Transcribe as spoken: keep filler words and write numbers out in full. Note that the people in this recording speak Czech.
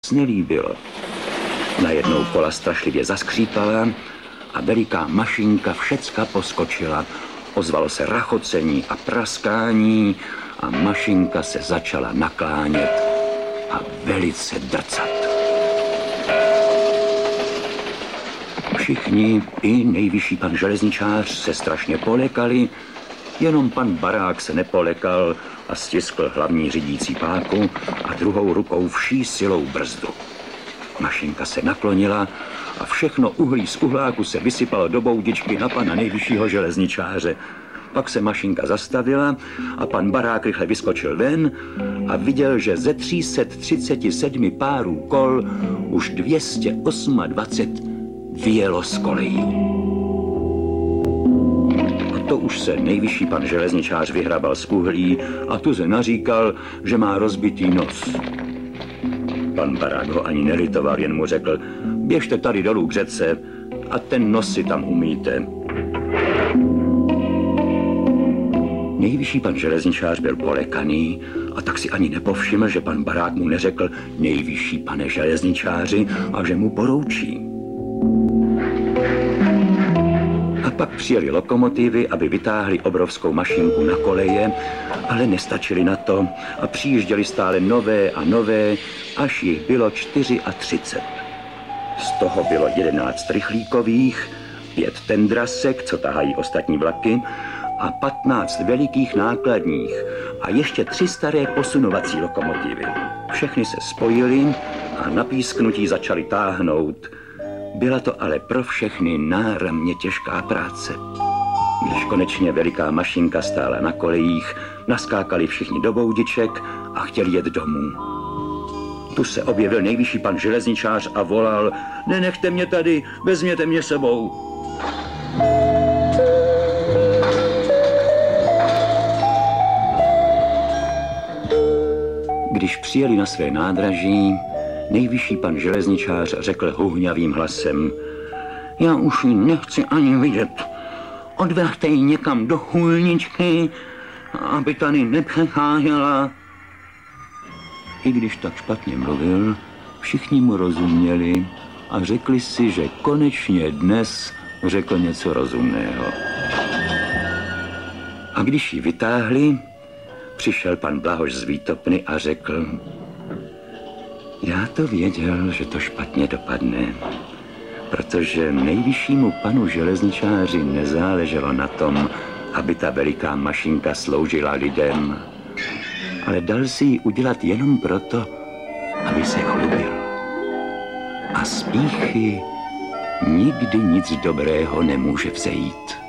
nelíbilo. Najednou kola strašlivě zaskřípala a veliká mašinka všecka poskočila. Ozvalo se rachocení a praskání a mašinka se začala naklánět a velice drcat. Všichni, i nejvyšší pan železničář, se strašně polekali, jenom pan Barák se nepolekal a stiskl hlavní řídící páku a druhou rukou vší silou brzdu. Mašinka se naklonila a všechno uhlí z uhláku se vysypalo do boudičky na pana nejvyššího železničáře. Pak se mašinka zastavila a pan Barák rychle vyskočil ven a viděl, že ze tří set třiceti sedmi párů kol už dvě stě dvacet osm vyjelo z kolejí. A to už se nejvyšší pan železničář vyhrabal z uhlí a tu se naříkal, že má rozbitý nos. Pan Barák ho ani nelitoval, jen mu řekl, běžte tady dolů k řece a ten nos si tam umýjte. Nejvyšší pan železničář byl polekaný a tak si ani nepovšiml, že pan Barák mu neřekl nejvyšší pane železničáři a že mu poroučí. A pak přijeli lokomotivy, aby vytáhli obrovskou mašinku na koleje, ale nestačili na to a přijížděli stále nové a nové, až jich bylo třicet čtyři. Z toho bylo jedenáct rychlíkových, pět tendrasek, co tahají ostatní vlaky, a patnáct velikých nákladních a ještě tři staré posunovací lokomotivy. Všechny se spojily a na písknutí začaly táhnout. Byla to ale pro všechny náramně těžká práce. Když konečně veliká mašinka stála na kolejích, naskákali všichni do boudiček a chtěli jet domů. Tu se objevil nejvyšší pan železničář a volal, nenechte mě tady, vezměte mě sebou. Když přijeli na své nádraží, nejvyšší pan železničář řekl huhňavým hlasem, já už ji nechci ani vidět. Odveďte ji někam do chůlničky, aby tady nepřecházela. I když tak špatně mluvil, všichni mu rozuměli a řekli si, že konečně dnes řekl něco rozumného. A když ji vytáhli, přišel pan Blahoš z výtopny a řekl, já to věděl, že to špatně dopadne, protože nejvyššímu panu železničáři nezáleželo na tom, aby ta veliká mašinka sloužila lidem, ale dal si ji udělat jenom proto, aby se chlubil. A z pýchy nikdy nic dobrého nemůže vzejít.